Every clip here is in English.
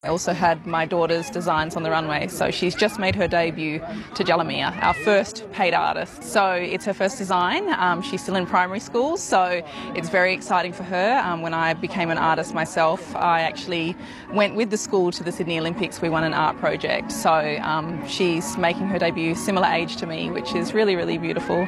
I also had my daughter's designs on the runway, so she's just made her debut to Jalamia, our first paid artist. So it's her first design. She's still in primary school, so it's very exciting for her. When I became an artist myself, I actually went with the school to the Sydney Olympics. We won an art project, so she's making her debut similar age to me, which is really, really beautiful.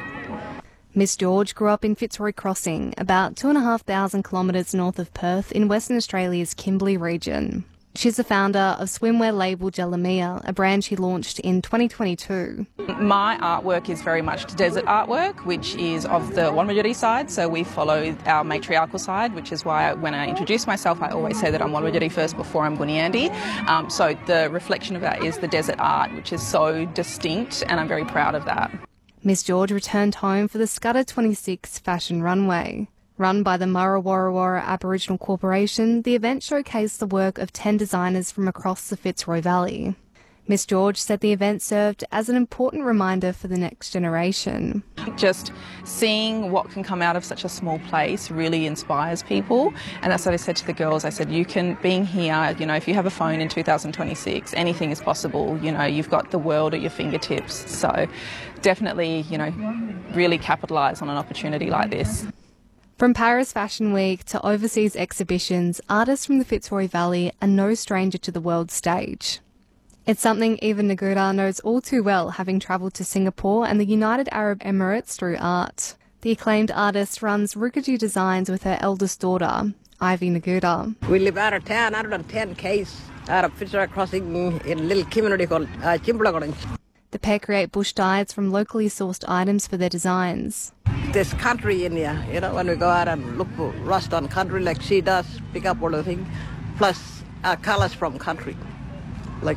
Miss George grew up in Fitzroy Crossing, about 2,500 kilometres north of Perth in Western Australia's Kimberley region. She's the founder of swimwear label Jalamia, a brand she launched in 2022. My artwork is very much desert artwork, which is of the Wurundjeri side, so we follow our matriarchal side, which is why when I introduce myself I always say that I'm Wurundjeri first before I'm Gooniyandi. So the reflection of that is the desert art, which is so distinct, and I'm very proud of that. Miss George returned home for the Scudder 26 fashion runway. Run by the Murra Warra Warra Aboriginal Corporation, the event showcased the work of 10 designers from across the Fitzroy Valley. Miss George said the event served as an important reminder for the next generation. Just seeing what can come out of such a small place really inspires people, and that's what I said to the girls. I said, being here, if you have a phone in 2026, anything is possible. You've got the world at your fingertips, so definitely, really capitalise on an opportunity like this. From Paris Fashion Week to overseas exhibitions, artists from the Fitzroy Valley are no stranger to the world stage. It's something even Nagura knows all too well, having travelled to Singapore and the United Arab Emirates through art. The acclaimed artist runs Rukaji Designs with her eldest daughter, Ivy Nagura. We live out of town, out of 10 k's, out of Fitzroy Crossing in a little community called Chimbalagorange. The pair create bush dyes from locally sourced items for their designs. There's country in here, when we go out and look for rust on country like she does, pick up all the things, plus colours from country, like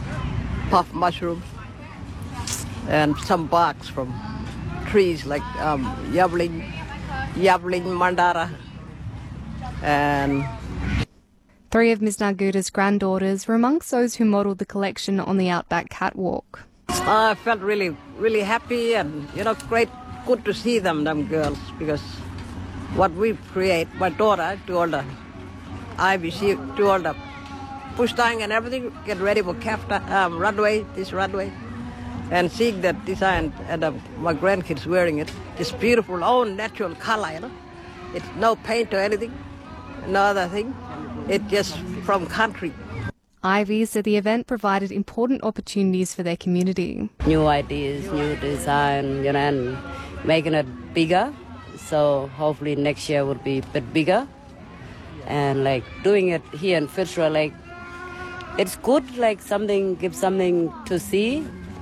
puff mushrooms and some barks from trees like yabling, mandara, and 3 of Ms Nagura's granddaughters were amongst those who modelled the collection on the Outback catwalk. I felt really, really happy and, good to see them girls, because what we create, my daughter do all the Ivy, she do all the push tying and everything, get ready for this runway, and seeing that design and my grandkids wearing it, it's beautiful, own natural color, it's no paint or anything, no other thing, it's just from country. Ivy said the event provided important opportunities for their community. New ideas, new design, and making it bigger. So hopefully next year will be a bit bigger. And doing it here in Fitzroy, it's good, give something to see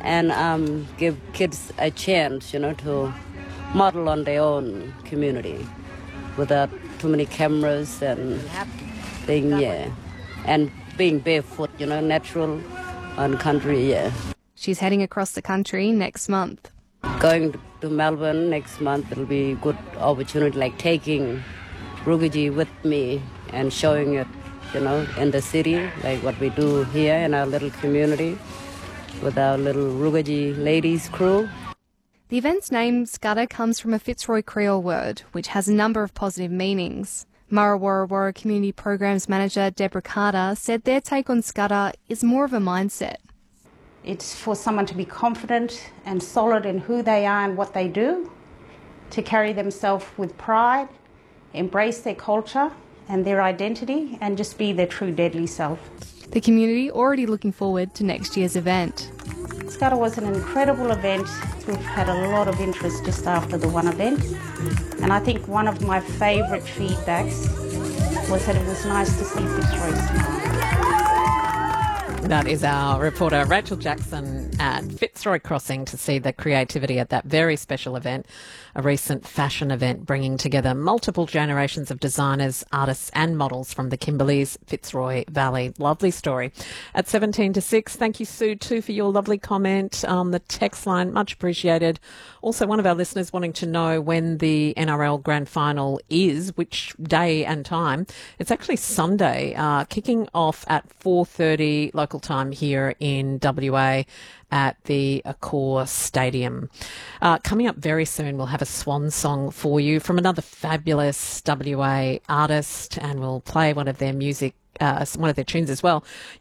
and give kids a chance, to model on their own community without too many cameras and things, yeah. And being barefoot, natural on country, yeah. She's heading across the country next month. Going to Melbourne next month, it'll be a good opportunity, taking Rukaji with me and showing it, in the city, like what we do here in our little community with our little Rukaji ladies crew. The event's name, Scudder, comes from a Fitzroy Creole word, which has a number of positive meanings. Murra Warra Warra Community Programs Manager Deborah Carter said their take on Scudder is more of a mindset. It's for someone to be confident and solid in who they are and what they do, to carry themselves with pride, embrace their culture and their identity, and just be their true deadly self. The community already looking forward to next year's event. Scudder was an incredible event. We've had a lot of interest just after the one event. And I think one of my favourite feedbacks was that it was nice to see Fitzroy smile. That is our reporter Rachel Jackson at Fitzroy Crossing to see the creativity at that very special event, a recent fashion event bringing together multiple generations of designers, artists and models from the Kimberley's Fitzroy Valley. Lovely story. At 17 to 6, thank you, Sue, too, for your lovely comment on the text line. Much appreciated. Also, one of our listeners wanting to know when the NRL Grand Final is, which day and time. It's actually Sunday, kicking off at 4:30 local time here in WA at the Accor Stadium. Coming up very soon, we'll have a swan song for you from another fabulous WA artist, and we'll play one of their tunes as well.